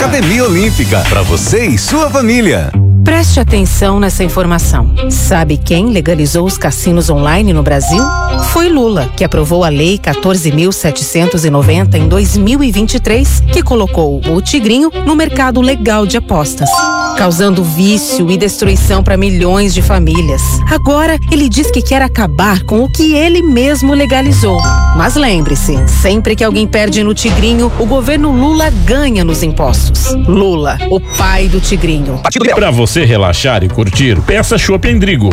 Academia Olímpica, para você e sua família. Preste atenção nessa informação. Sabe quem legalizou os cassinos online no Brasil? Foi Lula, que aprovou a Lei 14.790 em 2023, que colocou o Tigrinho no mercado legal de apostas, causando vício e destruição para milhões de famílias. Agora, ele diz que quer acabar com o que ele mesmo legalizou. Mas lembre-se, sempre que alguém perde no Tigrinho, o governo Lula ganha nos impostos. Lula, o pai do Tigrinho. Pra você relaxar e curtir, peça Chopp Endrigo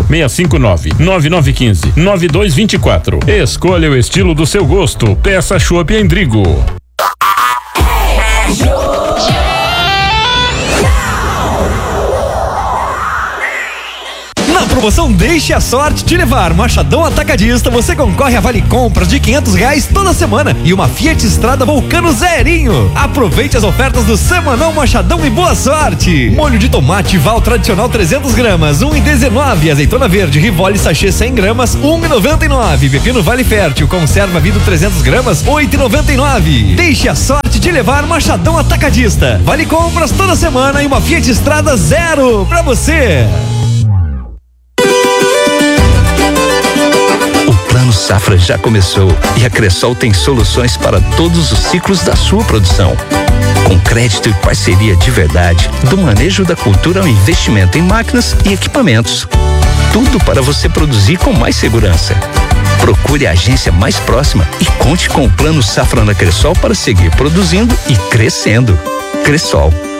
659-9915-9224. Escolha o estilo do seu gosto. Peça Chopp Endrigo. Na promoção Deixe a Sorte Te Levar Machadão Atacadista, você concorre a vale compras de R$500 toda semana e uma Fiat Strada Vulcano zerinho. Aproveite as ofertas do Semanão Machadão e boa sorte. Molho de tomate Val tradicional 300 gramas, R$1,19. Azeitona verde Rivoli sachê 100 gramas, R$1,99. Pepino Vale Fértil conserva vidro 300 gramas, R$8,99. Deixe a sorte te levar Machadão Atacadista. Vale compras toda semana e uma Fiat Strada zero pra você. O Plano Safra já começou e a Cressol tem soluções para todos os ciclos da sua produção. Com crédito e parceria de verdade, do manejo da cultura ao investimento em máquinas e equipamentos. Tudo para você produzir com mais segurança. Procure a agência mais próxima e conte com o Plano Safra na Cressol para seguir produzindo e crescendo. Cressol.